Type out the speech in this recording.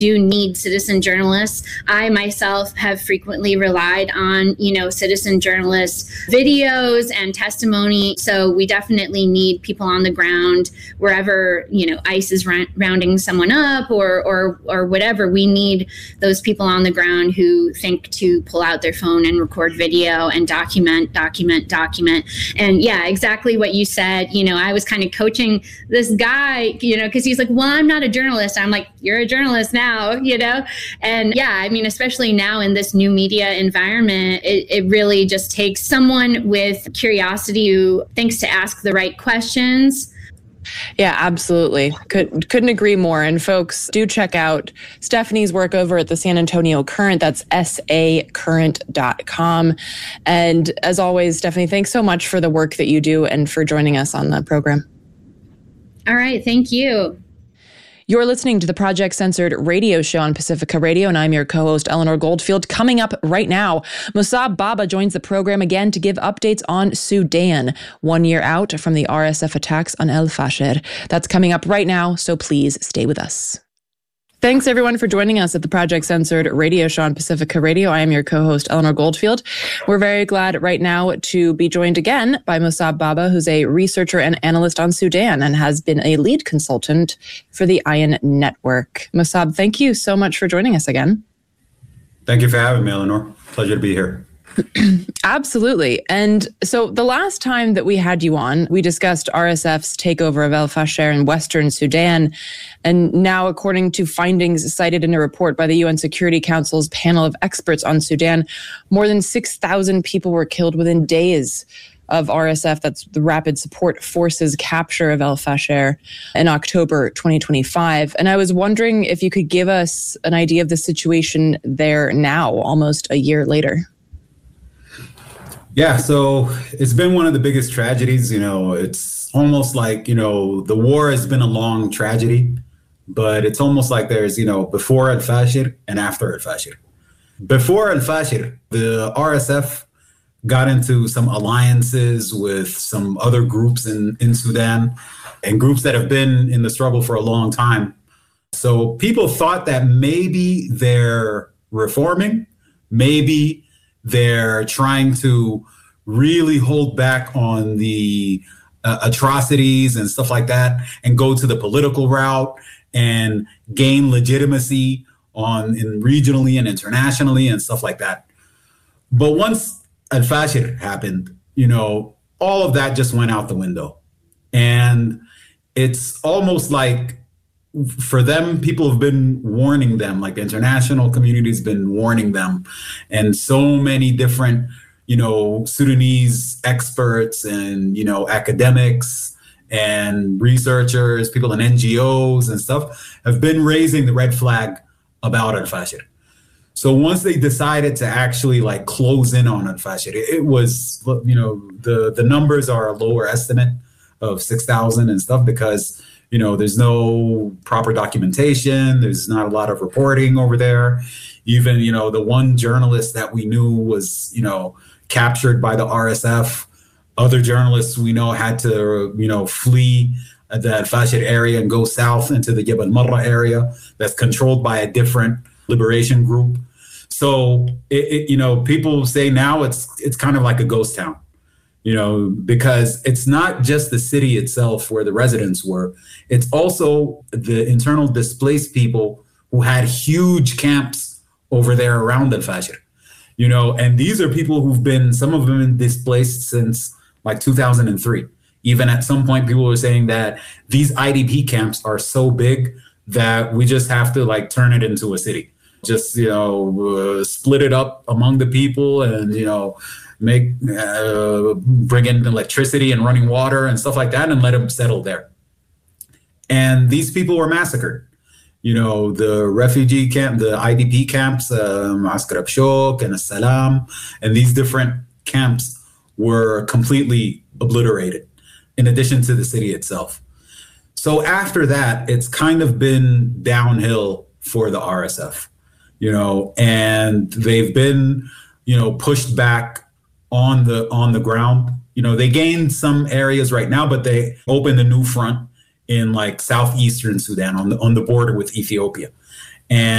do need citizen journalists. I myself have frequently relied on, citizen journalists' videos and testimony. So we definitely need people on the ground wherever, ICE is rounding someone up or whatever. We need those people on the ground who think to pull out their phone and record video and document. And yeah, exactly what you said. I was kind of coaching this guy, because he's like, well, I'm not a journalist. I'm like, you're a journalist now. And yeah, especially now in this new media environment, it really just takes someone with curiosity who thinks to ask the right questions. Yeah, absolutely. Couldn't agree more. And folks, do check out Stephanie's work over at the San Antonio Current. That's sacurrent.com. And as always, Stephanie, thanks so much for the work that you do and for joining us on the program. All right. Thank you. You're listening to the Project Censored radio show on Pacifica Radio, and I'm your co-host, Eleanor Goldfield. Coming up right now, Mossab Baba joins the program again to give updates on Sudan, 1 year out from the RSF attacks on El Fasher. That's coming up right now, so please stay with us. Thanks, everyone, for joining us at the Project Censored radio show on Pacifica Radio. I am your co-host, Eleanor Goldfield. We're very glad right now to be joined again by Mossab Baba, who's a researcher and analyst on Sudan and has been a lead consultant for the Iron Network. Mossab, thank you so much for joining us again. Thank you for having me, Eleanor. Pleasure to be here. Absolutely. And so the last time that we had you on, we discussed RSF's takeover of El Fasher in Western Sudan. And now, according to findings cited in a report by the UN Security Council's panel of experts on Sudan, more than 6,000 people were killed within days of RSF, that's the Rapid Support Forces capture of El Fasher in October 2025. And I was wondering if you could give us an idea of the situation there now, almost a year later. Yeah, so it's been one of the biggest tragedies. It's almost like, the war has been a long tragedy, but it's almost like there's, before Al Fasher and after Al Fasher. Before Al Fasher, the RSF got into some alliances with some other groups in Sudan and groups that have been in the struggle for a long time. So people thought that maybe they're reforming, maybe they're trying to really hold back on the atrocities and stuff like that and go to the political route and gain legitimacy regionally and internationally and stuff like that. But once Al Fasher happened, all of that just went out the window. And it's almost like for them, people have been warning them, like the international community's been warning them. And so many different, Sudanese experts and, academics and researchers, people in NGOs and stuff have been raising the red flag about Al Fasher. So once they decided to actually close in on Al Fasher, it was, the numbers are a lower estimate of 6,000 and stuff because there's no proper documentation. There's not a lot of reporting over there. Even, the one journalist that we knew was, captured by the RSF. Other journalists we know had to, flee the Al Fasher area and go south into the Jebel Marra area that's controlled by a different liberation group. So, people say now it's kind of like a ghost town. Because it's not just the city itself where the residents were. It's also the internal displaced people who had huge camps over there around Al Fasher. And these are people who've been, some of them been displaced since 2003. Even at some point, people were saying that these IDP camps are so big that we just have to turn it into a city. Just, split it up among the people and, bring in electricity and running water and stuff like that and let them settle there. And these people were massacred. The refugee camp, the IDP camps, Muaskar Abshok and As-Salam, and these different camps were completely obliterated in addition to the city itself. So after that, it's kind of been downhill for the RSF, and they've been, pushed back on the ground. They gained some areas right now, but they opened a new front in southeastern Sudan on the border with Ethiopia. And